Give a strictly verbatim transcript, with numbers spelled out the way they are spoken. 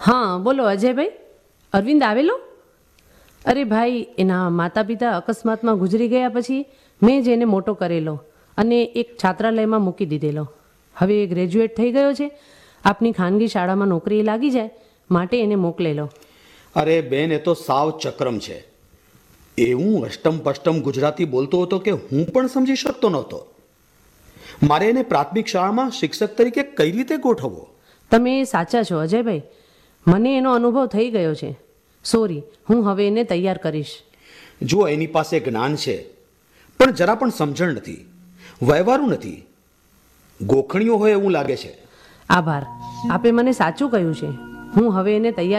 હા બોલો અજયભાઈ. અરવિંદ આવેલો? અરે ભાઈ, એના માતા પિતા અકસ્માતમાં ગુજરી ગયા પછી મેં જ એને મોટો કરેલો અને એક છાત્રાલયમાં મૂકી દીધેલો. હવે એ ગ્રેજ્યુએટ થઈ ગયો છે. આપની ખાનગી શાળામાં નોકરી લાગી જાય માટે એને મોકલેલો. અરે બેન, એ તો સાવ ચક્રમ છે. એવું અષ્ટમ પષ્ટમ ગુજરાતી બોલતો હતો કે હું પણ સમજી શકતો નહોતો. મારે એને પ્રાથમિક શાળામાં શિક્ષક તરીકે કઈ રીતે ગોઠવવો? તમે સાચા છો અજયભાઈ. મને એનો અનુભવ થઈ ગયો છે. સોરી, હું હવે એને તૈયાર કરીશ. જો એની પાસે જ્ઞાન છે પણ જરા પણ સમજણ નથી, વ્યવહારું નથી, ગોખણીઓ હોય એવું લાગે છે. આભાર, આપે મને સાચું કહ્યું છે. હું હવે એને તૈયાર